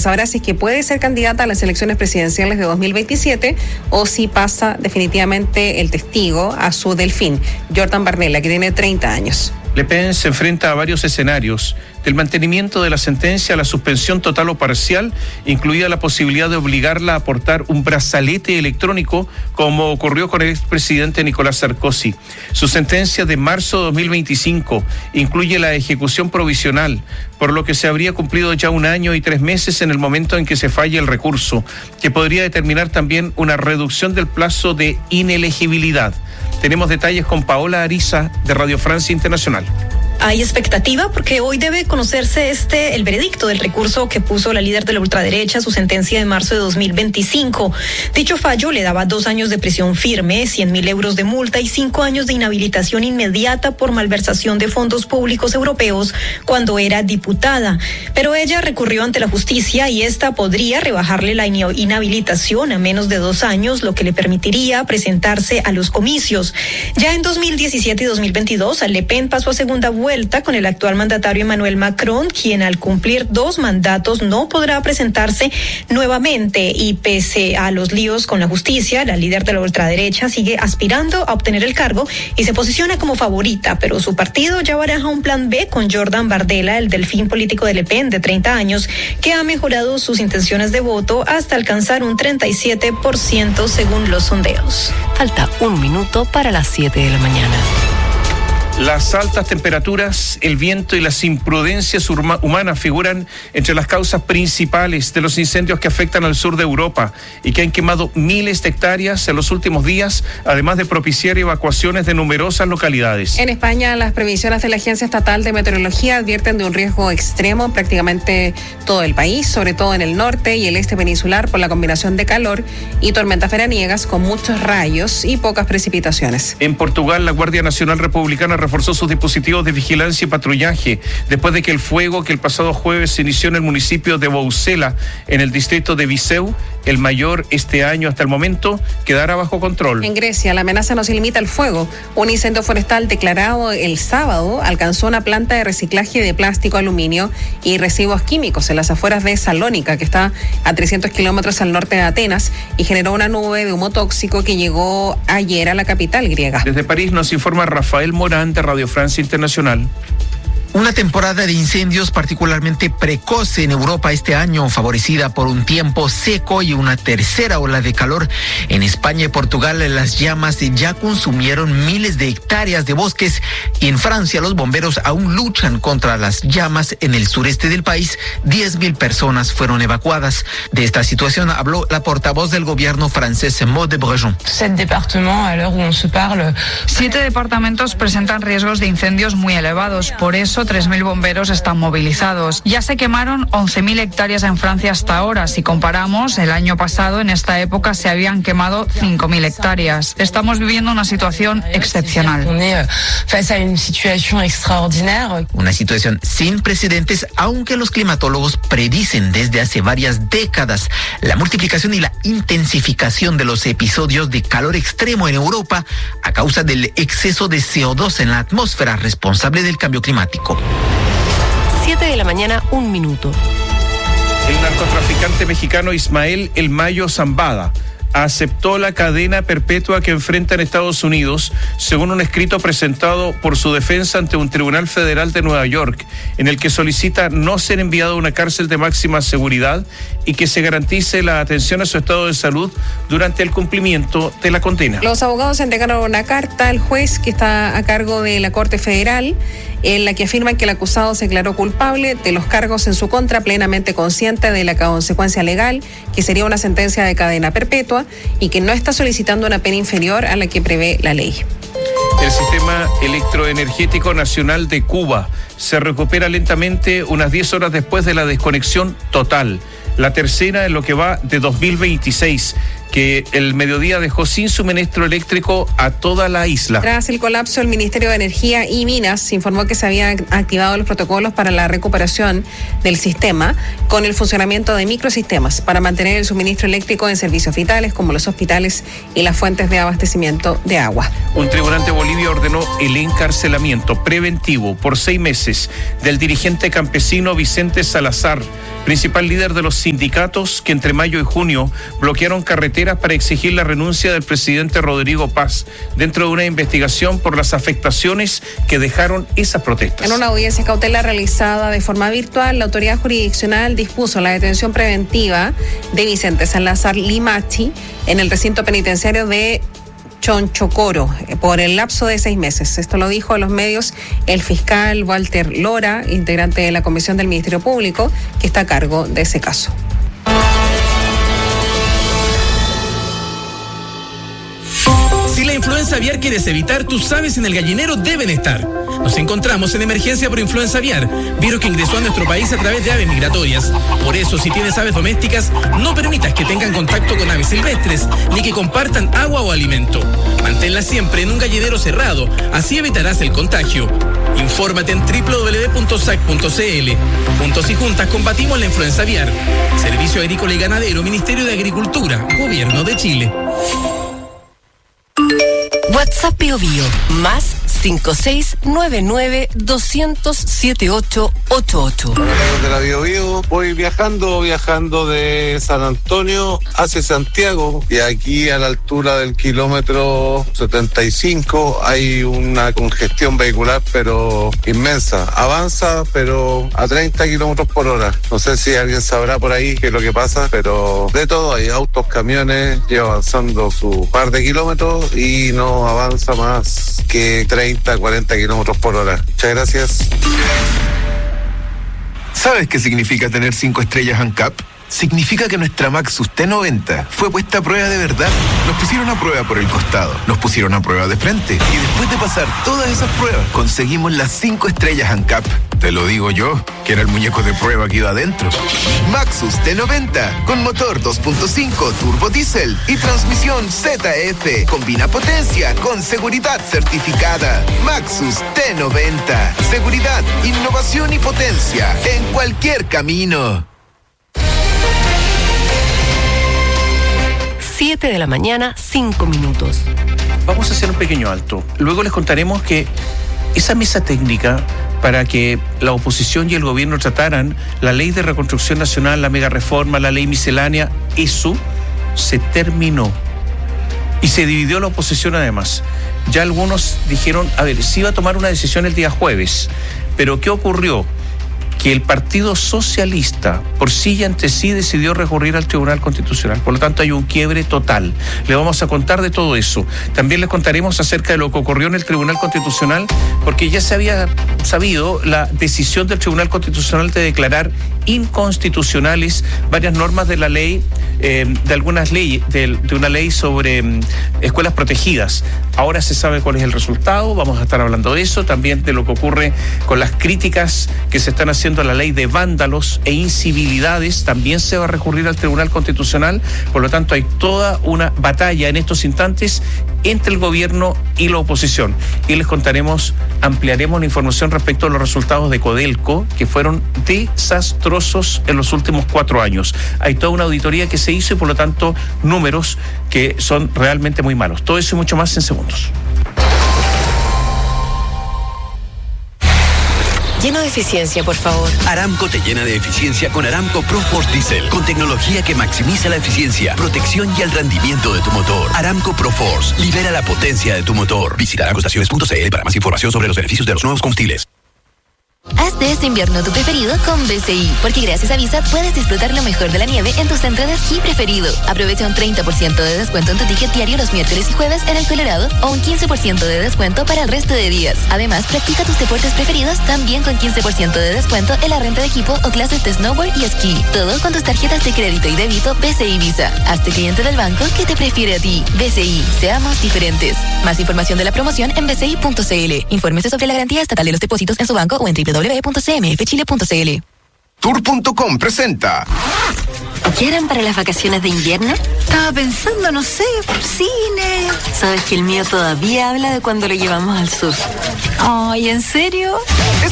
sabrá si es que puede ser candidata a las elecciones presidenciales de 2027 o si pasa definitivamente el testigo a su delfín, Jordan Bardella, que tiene 30 años. Le Pen se enfrenta a varios escenarios, del mantenimiento de la sentencia a la suspensión total o parcial, incluida la posibilidad de obligarla a portar un brazalete electrónico, como ocurrió con el expresidente Nicolás Sarkozy. Su sentencia de marzo de 2025 incluye la ejecución provisional, por lo que se habría cumplido ya 1 año y 3 meses en el momento en que se falle el recurso, que podría determinar también una reducción del plazo de inelegibilidad. Tenemos detalles con Paola Ariza de Radio Francia Internacional. Hay expectativa porque hoy debe conocerse el veredicto del recurso que puso la líder de la ultraderecha, su sentencia de marzo de 2025. Dicho fallo le daba 2 años de prisión firme, 100.000 euros de multa y 5 años de inhabilitación inmediata por malversación de fondos públicos europeos cuando era diputada. Pero ella recurrió ante la justicia y esta podría rebajarle la inhabilitación a menos de 2 años, lo que le permitiría presentarse a los comicios. Ya en 2017 y 2022, Le Pen pasó a segunda vuelta con el actual mandatario Emmanuel Macron, quien al cumplir 2 mandatos no podrá presentarse nuevamente, y pese a los líos con la justicia, la líder de la ultraderecha sigue aspirando a obtener el cargo y se posiciona como favorita, pero su partido ya baraja un plan B con Jordan Bardella, el delfín político de Le Pen de 30 años, que ha mejorado sus intenciones de voto hasta alcanzar un 37% según los sondeos. Falta 1 minuto para las 7 de la mañana. Las altas temperaturas, el viento y las imprudencias humanas figuran entre las causas principales de los incendios que afectan al sur de Europa y que han quemado miles de hectáreas en los últimos días, además de propiciar evacuaciones de numerosas localidades. En España, las previsiones de la Agencia Estatal de Meteorología advierten de un riesgo extremo en prácticamente todo el país, sobre todo en el norte y el este peninsular, por la combinación de calor y tormentas veraniegas con muchos rayos y pocas precipitaciones. En Portugal, la Guardia Nacional Republicana reforzó sus dispositivos de vigilancia y patrullaje después de que el fuego que el pasado jueves se inició en el municipio de Boucela, en el distrito de Viseu, el mayor este año hasta el momento, quedara bajo control. En Grecia, la amenaza no se limita al fuego. Un incendio forestal declarado el sábado alcanzó una planta de reciclaje de plástico, aluminio y residuos químicos en las afueras de Salónica, que está a 300 kilómetros al norte de Atenas, y generó una nube de humo tóxico que llegó ayer a la capital griega. Desde París nos informa Rafael Morán de Radio Francia Internacional. Una temporada de incendios particularmente precoz en Europa este año, favorecida por un tiempo seco y una tercera ola de calor. En España y Portugal, las llamas ya consumieron miles de hectáreas de bosques, y en Francia los bomberos aún luchan contra las llamas. En el sureste del país, 10.000 personas fueron evacuadas. De esta situación habló la portavoz del gobierno francés, Maud de Brejon. 7 departamentos presentan riesgos de incendios muy elevados, por eso 3.000 bomberos están movilizados. Ya se quemaron 11.000 hectáreas en Francia hasta ahora. Si comparamos, el año pasado en esta época se habían quemado 5.000 hectáreas. Estamos viviendo una situación excepcional. Una situación sin precedentes, aunque los climatólogos predicen desde hace varias décadas la multiplicación y la intensificación de los episodios de calor extremo en Europa a causa del exceso de CO2 en la atmósfera responsable del cambio climático. 7 de la mañana, 1 minuto. El narcotraficante mexicano Ismael El Mayo Zambada aceptó la cadena perpetua que enfrenta en Estados Unidos, según un escrito presentado por su defensa ante un tribunal federal de Nueva York, en el que solicita no ser enviado a una cárcel de máxima seguridad y que se garantice la atención a su estado de salud durante el cumplimiento de la condena. Los abogados entregaron una carta al juez que está a cargo de la Corte Federal, en la que afirman que el acusado se declaró culpable de los cargos en su contra, plenamente consciente de la consecuencia legal, que sería una sentencia de cadena perpetua, y que no está solicitando una pena inferior a la que prevé la ley. El sistema electroenergético nacional de Cuba se recupera lentamente unas 10 horas después de la desconexión total, la tercera en lo que va de 2026, que el mediodía dejó sin suministro eléctrico a toda la isla. Tras el colapso, el Ministerio de Energía y Minas informó que se habían activado los protocolos para la recuperación del sistema, con el funcionamiento de microsistemas para mantener el suministro eléctrico en servicios vitales como los hospitales y las fuentes de abastecimiento de agua. Un tribunal de Bolivia ordenó el encarcelamiento preventivo por 6 meses del dirigente campesino Vicente Salazar, principal líder de los sindicatos que entre mayo y junio bloquearon carreteras para exigir la renuncia del presidente Rodrigo Paz, dentro de una investigación por las afectaciones que dejaron esas protestas. En una audiencia cautelar realizada de forma virtual, la autoridad jurisdiccional dispuso la detención preventiva de Vicente Salazar Limachi en el recinto penitenciario de Chonchocoro por el lapso de 6 meses. Esto lo dijo a los medios el fiscal Walter Lora, integrante de la Comisión del Ministerio Público, que está a cargo de ese caso. Si la influenza aviar quieres evitar, tus aves en el gallinero deben estar. Nos encontramos en emergencia por influenza aviar, virus que ingresó a nuestro país a través de aves migratorias. Por eso, si tienes aves domésticas, no permitas que tengan contacto con aves silvestres, ni que compartan agua o alimento. Manténlas siempre en un gallinero cerrado, así evitarás el contagio. Infórmate en www.sac.cl. Juntos y juntas combatimos la influenza aviar. Servicio Agrícola y Ganadero, Ministerio de Agricultura, Gobierno de Chile. WhatsApp Bio Bio, más 5699-200-7888. De la Bio Bio, voy viajando de San Antonio hacia Santiago, y aquí a la altura del kilómetro 75 hay una congestión vehicular pero inmensa. Avanza pero a 30 kilómetros por hora. No sé si alguien sabrá por ahí qué es lo que pasa, pero de todo hay autos, camiones, lleva avanzando su par de kilómetros y no avanza más que 30, 40 kilómetros por hora. Muchas gracias. ¿Sabes qué significa tener 5 estrellas ANCAP? Significa que nuestra Maxus T90 fue puesta a prueba de verdad. Nos pusieron a prueba por el costado, nos pusieron a prueba de frente, y después de pasar todas esas pruebas, conseguimos las 5 estrellas ANCAP. Te lo digo yo, que era el muñeco de prueba que iba adentro. Maxus T90, con motor 2.5 turbo diésel y transmisión ZF. Combina potencia con seguridad certificada. Maxus T90, seguridad, innovación y potencia en cualquier camino. 7 de la mañana, 5 minutos. Vamos a hacer un pequeño alto. Luego les contaremos que esa mesa técnica para que la oposición y el gobierno trataran la ley de reconstrucción nacional, la mega reforma, la ley miscelánea, eso se terminó. Y se dividió la oposición además. Ya algunos dijeron, a ver, sí iba a tomar una decisión el día jueves, pero ¿qué ocurrió? Que el Partido Socialista, por sí y ante sí, decidió recurrir al Tribunal Constitucional. Por lo tanto, hay un quiebre total. Le vamos a contar de todo eso. También les contaremos acerca de lo que ocurrió en el Tribunal Constitucional, porque ya se había sabido la decisión del Tribunal Constitucional de declarar inconstitucionales varias normas de la ley, de algunas leyes, de una ley sobre escuelas protegidas. Ahora se sabe cuál es el resultado, vamos a estar hablando de eso, también de lo que ocurre con las críticas que se están haciendo a la ley de vándalos e incivilidades. También se va a recurrir al Tribunal Constitucional, por lo tanto hay toda una batalla en estos instantes entre el gobierno y la oposición. Y les contaremos, ampliaremos la información respecto a los resultados de Codelco, que fueron desastrosos en los últimos 4 años. Hay toda una auditoría que se hizo y por lo tanto números que son realmente muy malos. Todo eso y mucho más en segundos. Lleno de eficiencia, por favor. Aramco te llena de eficiencia con Aramco ProForce Diesel, con tecnología que maximiza la eficiencia, protección y el rendimiento de tu motor. Aramco ProForce, libera la potencia de tu motor. Visita aramcoestaciones.cl para más información sobre los beneficios de los nuevos combustibles. Haz de este invierno tu preferido con BCI, porque gracias a Visa puedes disfrutar lo mejor de la nieve en tu centro de esquí preferido. Aprovecha un 30% de descuento en tu ticket diario los miércoles y jueves en el Colorado o un 15% de descuento para el resto de días. Además, practica tus deportes preferidos también con 15% de descuento en la renta de equipo o clases de snowboard y esquí. Todo con tus tarjetas de crédito y débito BCI Visa. Hazte cliente del banco que te prefiere a ti. BCI, seamos diferentes. Más información de la promoción en bci.cl. Infórmese sobre la garantía estatal de los depósitos en su banco o en www.cmfchile.cl. Tour.com presenta. ¿Qué harán para las vacaciones de invierno? Estaba pensando, no sé, cine. ¿Sabes que el mío todavía habla de cuando lo llevamos al sur? Ay, ¿en serio?